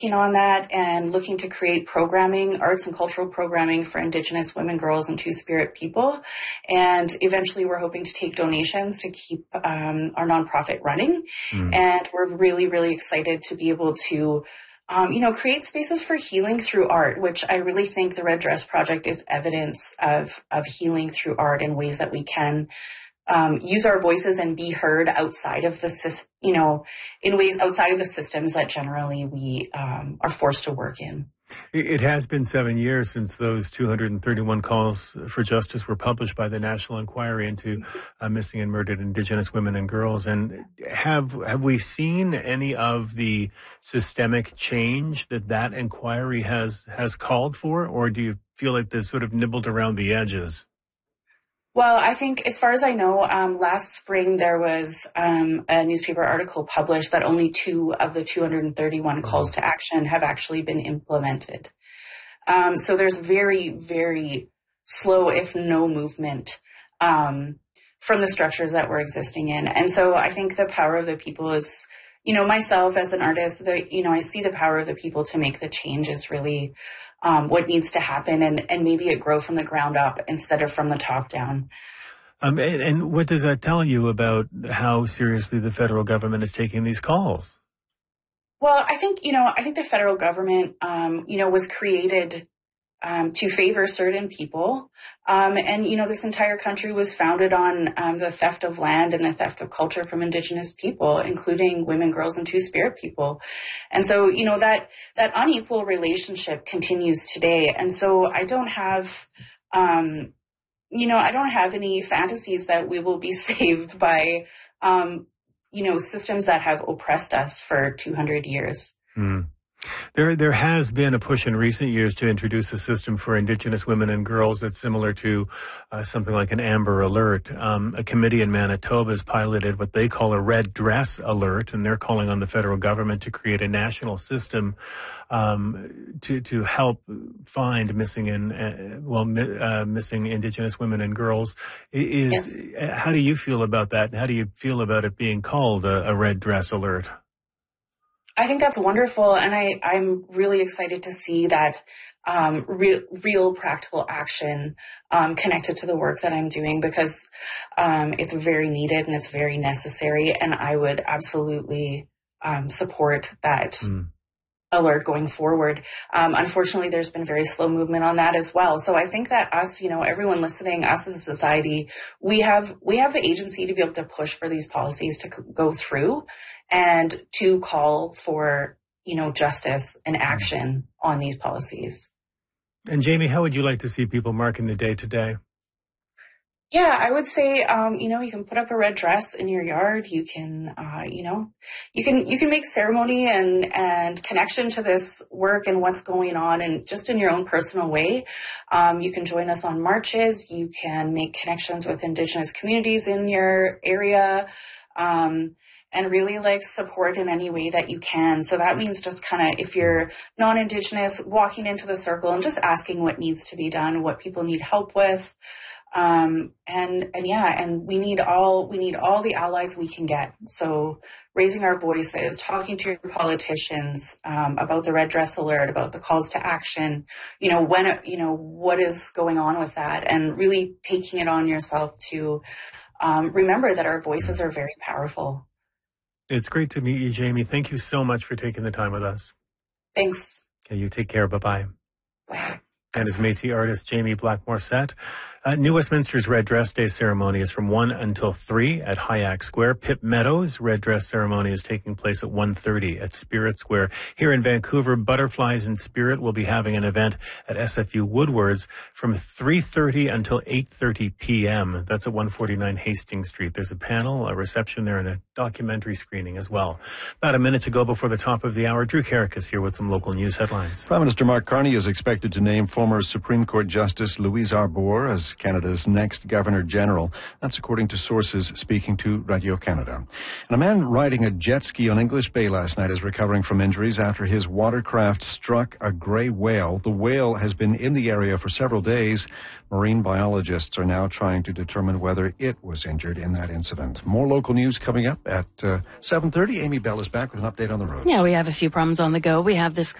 working on that and looking to create programming, arts and cultural programming for Indigenous women, girls, and Two-Spirit people. And eventually we're hoping to take donations to keep our nonprofit running. And we're really, really excited to be able to create spaces for healing through art, which I really think the Red Dress Project is evidence of healing through art in ways that we can use our voices and be heard outside of the, in ways outside of the systems that generally we are forced to work in. It has been 7 years since those 231 calls for justice were published by the National Inquiry into missing and murdered Indigenous women and girls. And have we seen any of the systemic change that inquiry has called for, or do you feel like they've sort of nibbled around the edges? Well, I think as far as I know, last spring there was a newspaper article published that only 2 of the 231 calls to action have actually been implemented. So there's very, very slow, if no movement from the structures that we're existing in. And so I think the power of the people is, myself as an artist, I see the power of the people to make the change is really what needs to happen, and maybe it grow from the ground up instead of from the top down. And what does that tell you about how seriously the federal government is taking these calls? Well, I think the federal government, was created to favor certain people. This entire country was founded on the theft of land and the theft of culture from Indigenous people, including women, girls, and Two-Spirit people. And so, that unequal relationship continues today. And so I don't have, any fantasies that we will be saved by, systems that have oppressed us for 200 years. There has been a push in recent years to introduce a system for Indigenous women and girls that's similar to something like an Amber Alert. A committee in Manitoba has piloted what they call a Red Dress Alert, and they're calling on the federal government to create a national system to help find missing Indigenous women and girls. How do you feel about that? How do you feel about it being called a Red Dress Alert? I think that's wonderful, and I'm really excited to see that real practical action connected to the work that I'm doing, because it's very needed and it's very necessary, and I would absolutely support that alert going forward. Unfortunately, there's been very slow movement on that as well. So I think that us, everyone listening, us as a society, we have the agency to be able to push for these policies to go through and to call for, justice and action on these policies. And Jamie, how would you like to see people marking the day today? Yeah, I would say, you can put up a red dress in your yard. You can, you can make ceremony and connection to this work and what's going on, and just in your own personal way. You can join us on marches. You can make connections with Indigenous communities in your area, and really support in any way that you can. So that means just kind of, if you're non-Indigenous, walking into the circle and just asking what needs to be done, what people need help with. And we need all the allies we can get. So raising our voices, talking to your politicians, about the Red Dress Alert, about the calls to action, what is going on with that, and really taking it on yourself to, remember that our voices are very powerful. It's great to meet you, Jamie. Thank you so much for taking the time with us. Thanks. Okay, you take care. Bye-bye. Bye. And as Métis artist Jamie Blackmore-Sett. New Westminster's Red Dress Day ceremony is from 1 until 3 at Hyack Square. Pip Meadows' Red Dress ceremony is taking place at 1:30 at Spirit Square. Here in Vancouver, Butterflies in Spirit will be having an event at SFU Woodwards from 3:30 until 8:30 p.m. That's at 149 Hastings Street. There's a panel, a reception there, and a documentary screening as well. About a minute to go before the top of the hour. Drew Carrick is here with some local news headlines. Prime Minister Mark Carney is expected to name former Supreme Court Justice Louise Arbour as as Canada's next Governor-General. That's according to sources speaking to Radio-Canada. And a man riding a jet ski on English Bay last night is recovering from injuries after his watercraft struck a gray whale. The whale has been in the area for several days. Marine biologists are now trying to determine whether it was injured in that incident. More local news coming up at 7:30. Amy Bell is back with an update on the roads. Yeah, we have a few problems on the go. We have this